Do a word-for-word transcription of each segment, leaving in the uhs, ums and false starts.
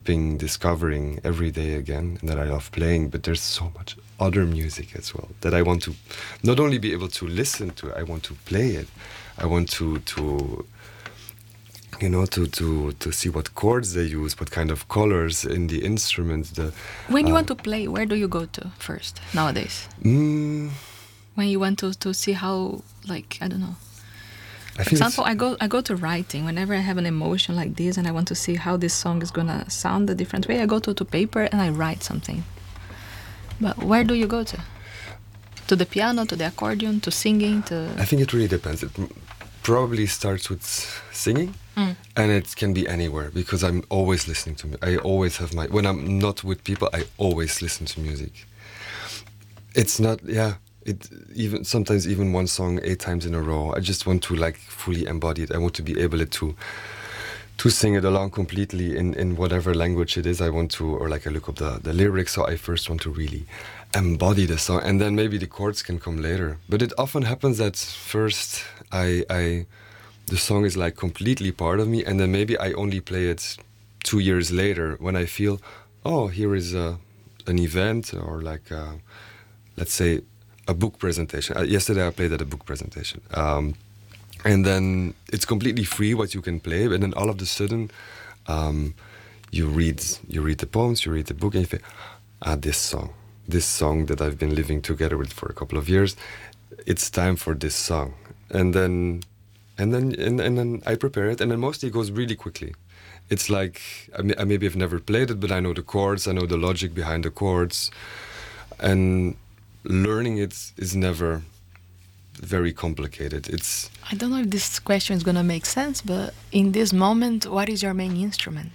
being discovering every day again, and that I love playing, but there's so much other music as well that I want to not only be able to listen to, I want to play it. I want to to you know to to to see what chords they use, what kind of colors in the instruments. The When you uh, want to play, where do you go to first nowadays? mm, When you want to, to see how, like, I don't know. I For think example, it's, I go I go to writing. Whenever I have an emotion like this and I want to see how this song is gonna sound a different way, I go to, to paper and I write something. But where do you go to? To the piano, to the accordion, to singing, to... I think it really depends. It m- probably starts with singing, Mm. and it can be anywhere because I'm always listening to. mu- I always have my when I'm not with people. I always listen to music. It's not, yeah. It even sometimes even one song eight times in a row. I just want to like fully embody it. I want to be able to to sing it along completely in, in whatever language it is I want to, or like I look up the, the lyrics. So I first want to really embody the song, and then maybe the chords can come later. But it often happens that first I I the song is like completely part of me, and then maybe I only play it two years later when I feel, oh, here is a, an event, or like a, let's say a book presentation. Uh, yesterday I played at a book presentation. Um, and then it's completely free what you can play, and then all of a sudden um, you read you read the poems, you read the book, and you think, ah, this song, this song that I've been living together with for a couple of years, it's time for this song. And then and then and, and then I prepare it, and then mostly it goes really quickly. It's like I, may, I maybe have never played it, but I know the chords, I know the logic behind the chords, and learning it is never very complicated. It's I don't know if this question is gonna make sense, but in this moment, what is your main instrument?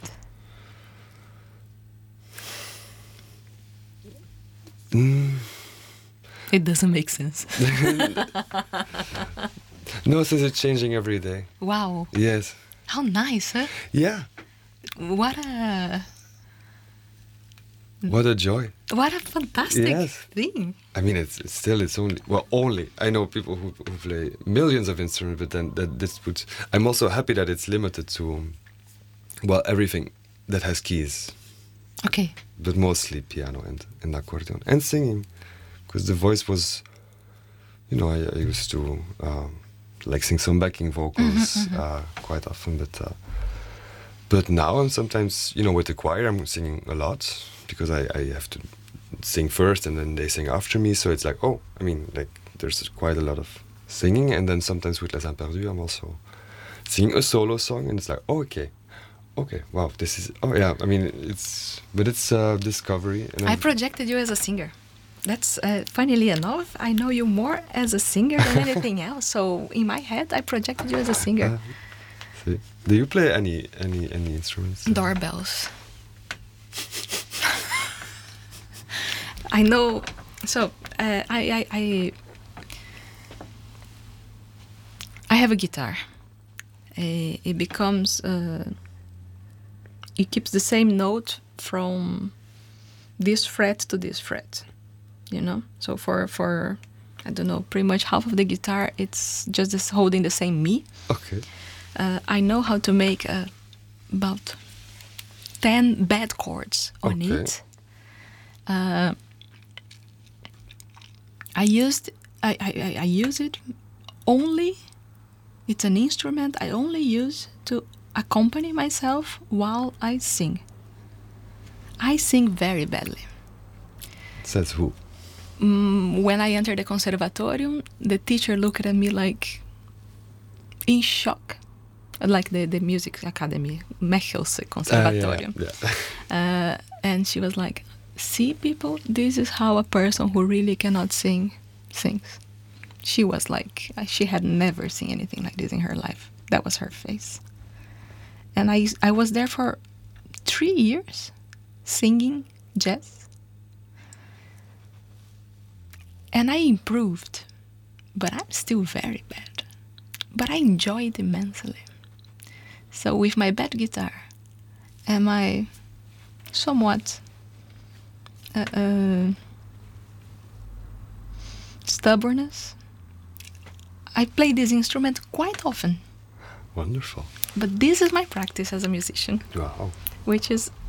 mm, It doesn't make sense. no, since it's changing every day. Wow. Yes. How nice, huh? Yeah. What a What a joy. what a fantastic Yes. thing. I mean, it's, it's still it's only well only I know people who, who play millions of instruments, but then that this would. I'm also happy that it's limited to well everything that has keys, Okay. but mostly piano and and accordion and singing, because the voice was, you know, I, I used to um, like sing some backing vocals uh, quite often, but uh, but now I'm sometimes, you know, with the choir I'm singing a lot because I, I have to sing first and then they sing after me, so it's like, oh, I mean, like there's quite a lot of singing, and then sometimes with Les Imperdus I'm also singing a solo song, and it's like, oh, okay, okay, wow, this is, oh yeah, I mean, it's, but it's uh, discovery. And I I'm- projected you as a singer. That's uh, funnily enough, I know you more as a singer than anything else. So in my head, I projected you as a singer. Uh, see. Do you play any any any instruments? Doorbells. I know. So uh, I, I I I have a guitar. Uh, it becomes uh, it keeps the same note from this fret to this fret, you know. So for for I don't know, pretty much half of the guitar, it's just this holding the same mi. Okay. Uh, I know how to make uh, about ten bad chords on Okay. it. Uh, I used I, I, I- I use it only. It's an instrument I only use to accompany myself while I sing. I sing very badly. Says who? Mm, when I entered the conservatorium, the teacher looked at me like in shock, like the, the music academy, Mechelse Conservatorium. Ah, yeah, yeah. Uh, and she was like, see, people, this is how a person who really cannot sing sings. She was like, she had never seen anything like this in her life. That was her face. And I, I was there for three years singing jazz. And I improved, but I'm still very bad. But I enjoy it immensely. So with my bad guitar and my somewhat uh, uh, stubbornness, I play this instrument quite often. Wonderful. But this is my practice as a musician, Wow. which is